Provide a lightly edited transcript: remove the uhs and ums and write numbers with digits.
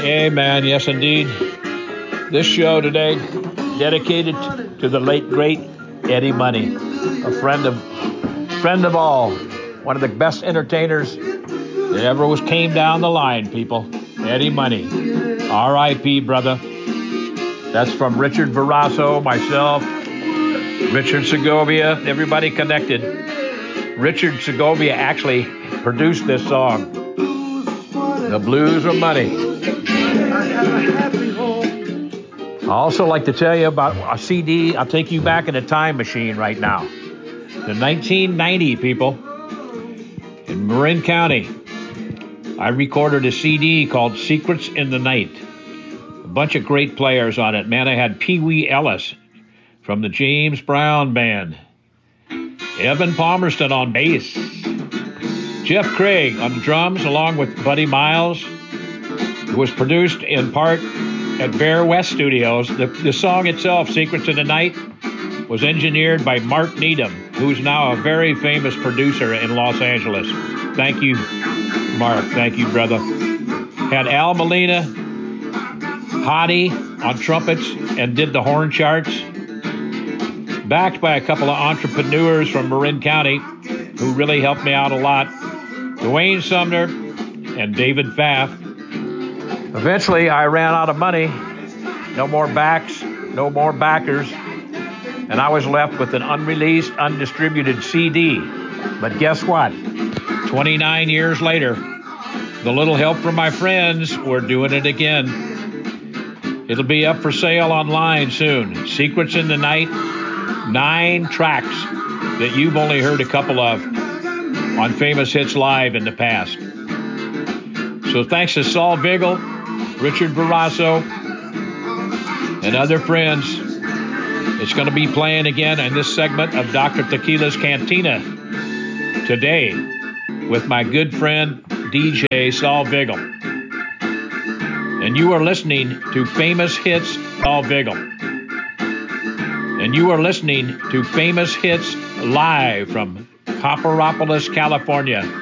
Amen. Yes, indeed. This show today dedicated to the late great Eddie Money, a friend of all, one of the best entertainers that ever came down the line. People, Eddie Money, R.I.P. brother. That's from Richard Verasso, myself, Richard Segovia, everybody connected. Richard Segovia actually produced this song, The Blues of Money. I also like to tell you about a CD. I'll take you back in a time machine right now. To 1990, people, in Marin County, I recorded a CD called Secrets in the Night. A bunch of great players on it. Man, I had Pee Wee Ellis from the James Brown Band, Evan Palmerston on bass, Jeff Craig on drums, along with Buddy Miles. It was produced in part at Bear West Studios. The song itself, Secrets in the Night, was engineered by Mark Needham, who's now a very famous producer in Los Angeles. Thank you, Mark. Thank you, brother. Had Al Molina, Hottie on trumpets, and did the horn charts. Backed by a couple of entrepreneurs from Marin County who really helped me out a lot. Dwayne Sumner and David Pfaff. Eventually, I ran out of money. No more backs, no more backers. And I was left with an unreleased, undistributed CD. But guess what? 29 years later, the little help from my friends, we're doing it again. It'll be up for sale online soon. Secrets in the Night, 9 tracks that you've only heard a couple of on Famous Hits Live in the past. So thanks to Saul Vigil, Richard Verasso, and other friends. It's going to be playing again in this segment of Dr. Tequila's Cantina today with my good friend DJ Saul Vigil. And you are listening to Famous Hits Saul Vigil. And you are listening to Famous Hits live from Copperopolis, California.